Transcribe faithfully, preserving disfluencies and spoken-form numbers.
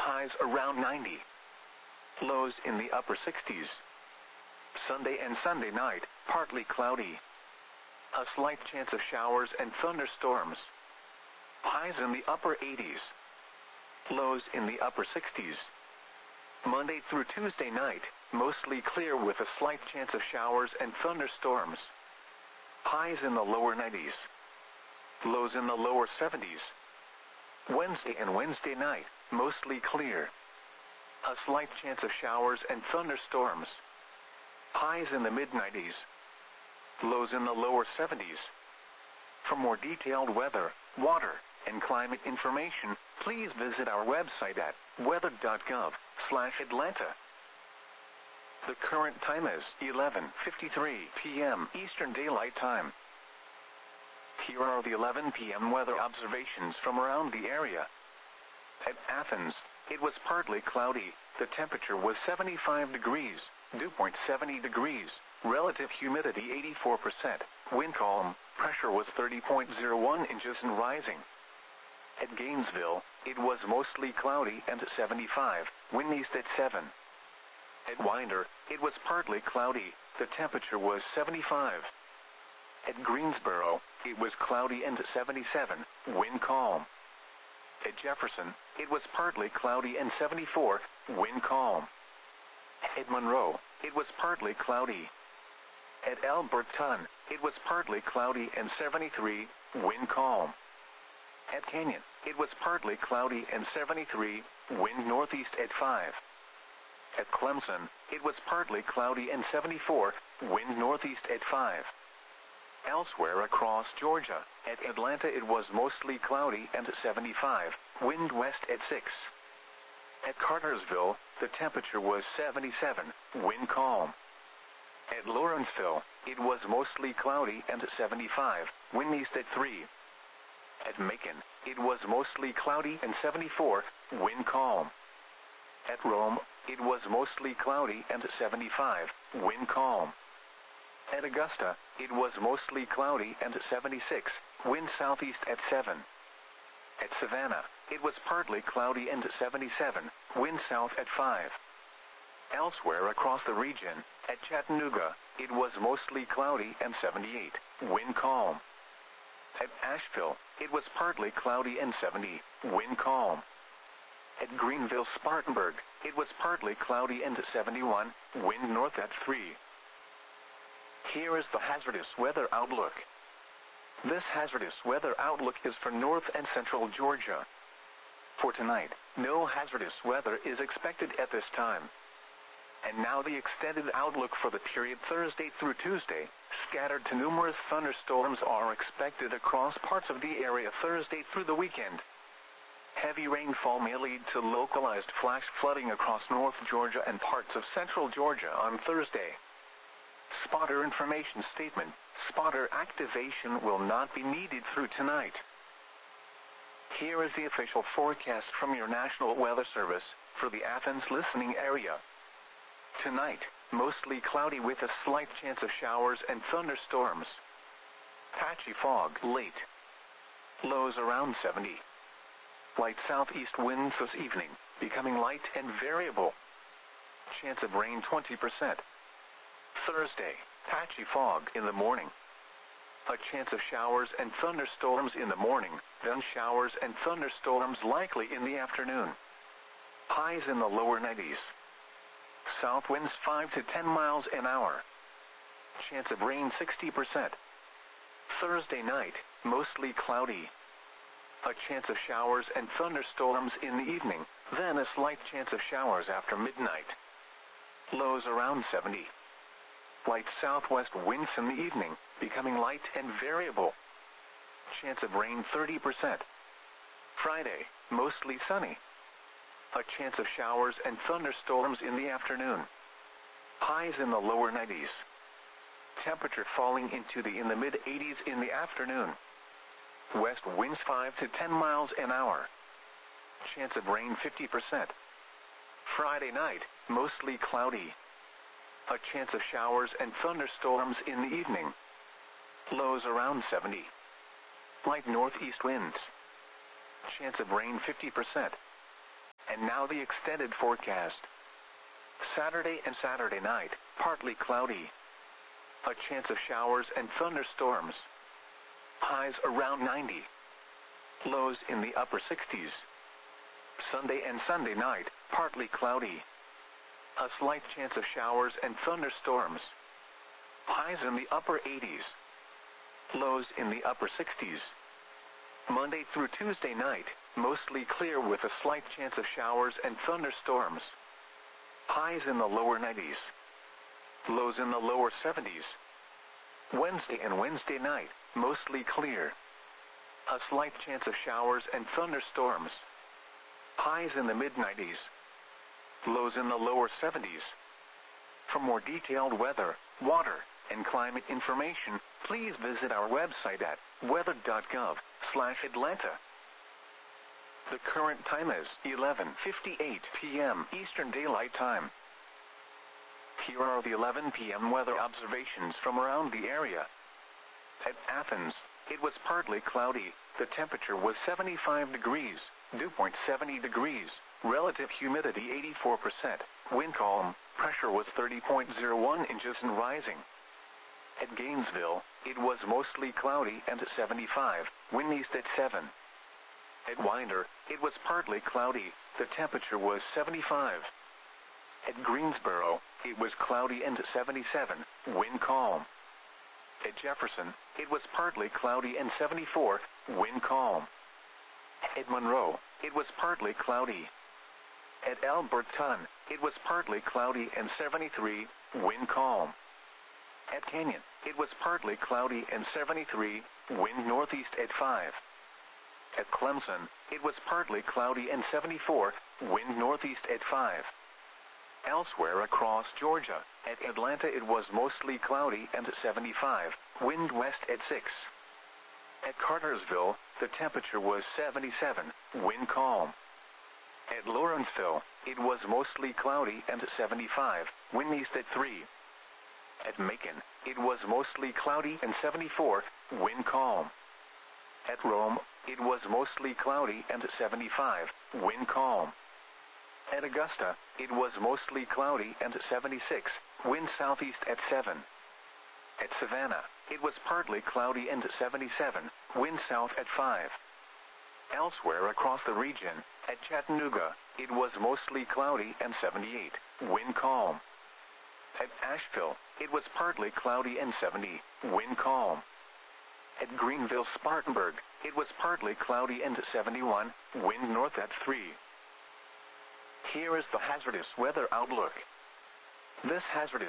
highs around ninety. Lows in the upper sixties. Sunday and Sunday night, partly cloudy. A slight chance of showers and thunderstorms. Highs in the upper eighties. Lows in the upper sixties. Monday through Tuesday night, mostly clear with a slight chance of showers and thunderstorms. Highs in the lower nineties. Lows in the lower seventies. Wednesday and Wednesday night, mostly clear. A slight chance of showers and thunderstorms. Highs in the mid nineties. Lows in the lower seventies. For more detailed weather, water, and climate information, please visit our website at weather dot gov slash Atlanta. The current time is eleven fifty-three p m Eastern Daylight Time. Here are the eleven p m weather observations from around the area. At Athens, it was partly cloudy. The temperature was seventy-five degrees, dew point seventy degrees, relative humidity eighty-four percent, wind calm, pressure was thirty point zero one inches and rising. At Gainesville, it was mostly cloudy and seventy-five, wind east at seven. At Winder, it was partly cloudy. The temperature was seventy-five. At Greensboro, it was cloudy and seventy-seven, wind calm. At Jefferson, it was partly cloudy and seventy-four, wind calm. At Monroe, it was partly cloudy. At Alberton, it was partly cloudy and seventy-three, wind calm. At Canyon, it was partly cloudy and seventy-three, wind northeast at five. At Clemson, it was partly cloudy and seventy-four, wind northeast at five. Elsewhere across Georgia, at Atlanta it was mostly cloudy and seventy-five, wind west at six. At Cartersville, the temperature was seventy-seven, wind calm. At Lawrenceville, it was mostly cloudy and seventy-five, wind east at three. At Macon, it was mostly cloudy and seventy-four, wind calm. At Rome, it was mostly cloudy and seventy-five, wind calm. At Augusta, it was mostly cloudy and seventy-six, wind southeast at seven. At Savannah, it was partly cloudy and seventy-seven, wind south at five. Elsewhere across the region, at Chattanooga, it was mostly cloudy and seventy-eight, wind calm. At Asheville, it was partly cloudy and seventy, wind calm. At Greenville-Spartanburg, it was partly cloudy and seventy-one, wind north at three. Here is the hazardous weather outlook. This hazardous weather outlook is for north and central Georgia. For tonight, no hazardous weather is expected at this time. And now the extended outlook for the period Thursday through Tuesday. Scattered to numerous thunderstorms are expected across parts of the area Thursday through the weekend. Heavy rainfall may lead to localized flash flooding across North Georgia and parts of central Georgia on Thursday. Spotter information statement. Spotter activation will not be needed through tonight. Here is the official forecast from your National Weather Service for the Athens listening area. Tonight, mostly cloudy with a slight chance of showers and thunderstorms. Patchy fog late. Lows around seventy. Light southeast winds this evening, becoming light and variable. Chance of rain twenty percent. Thursday, patchy fog in the morning. A chance of showers and thunderstorms in the morning, then showers and thunderstorms likely in the afternoon. Highs in the lower nineties. South winds five to ten miles an hour. Chance of rain sixty percent. Thursday night, mostly cloudy. A chance of showers and thunderstorms in the evening, then a slight chance of showers after midnight. Lows around seventy. Light southwest winds in the evening, becoming light and variable. Chance of rain thirty percent. Friday, mostly sunny. A chance of showers and thunderstorms in the afternoon. Highs in the lower nineties. Temperature falling into the in the mid eighties in the afternoon. West winds five to ten miles an hour. Chance of rain fifty percent. Friday night, mostly cloudy. A chance of showers and thunderstorms in the evening. Lows around seventy. Light northeast winds. Chance of rain fifty percent. And now the extended forecast. Saturday and Saturday night, partly cloudy. A chance of showers and thunderstorms. Highs around ninety. Lows in the upper sixties. Sunday and Sunday night, partly cloudy. A slight chance of showers and thunderstorms. Highs in the upper eighties. Lows in the upper sixties. Monday through Tuesday night, mostly clear with a slight chance of showers and thunderstorms. Highs in the lower nineties. Lows in the lower seventies. Wednesday and Wednesday night, mostly clear. A slight chance of showers and thunderstorms. Highs in the mid nineties. Lows in the lower seventies. For more detailed weather, water, and climate information, please visit our website at weather dot gov slash Atlanta. The current time is eleven fifty-eight p m Eastern Daylight Time. Here are the eleven p m weather observations from around the area. At Athens, it was partly cloudy. The temperature was seventy-five degrees, dew point seventy degrees, relative humidity eighty-four percent, wind calm, pressure was thirty point zero one inches and rising. At Gainesville, it was mostly cloudy and seventy-five, wind east at seven. At Winder, it was partly cloudy. The temperature was seventy-five. At Greensboro, it was cloudy and seventy-seven, wind calm. At Jefferson, it was partly cloudy and seventy-four, wind calm. At Monroe, it was partly cloudy. At Alberton, it was partly cloudy and seventy-three, wind calm. At Canyon, it was partly cloudy and seventy-three, wind northeast at five. At Clemson, it was partly cloudy and seventy-four, wind northeast at five. Elsewhere across Georgia, at Atlanta it was mostly cloudy and seventy-five, wind west at six. At Cartersville, the temperature was seventy-seven, wind calm. At Lawrenceville, it was mostly cloudy and seventy-five, wind east at three. At Macon, it was mostly cloudy and seventy-four, wind calm. At Rome, it was mostly cloudy and seventy-five, wind calm. At Augusta, it was mostly cloudy and seventy-six, wind southeast at seven. At Savannah, it was partly cloudy and seventy-seven, wind south at five. Elsewhere across the region, at Chattanooga, it was mostly cloudy and seventy-eight, wind calm. At Asheville, it was partly cloudy and seventy, wind calm. At Greenville-Spartanburg, it was partly cloudy and seventy-one, wind north at three. Here is the hazardous weather outlook. This hazardous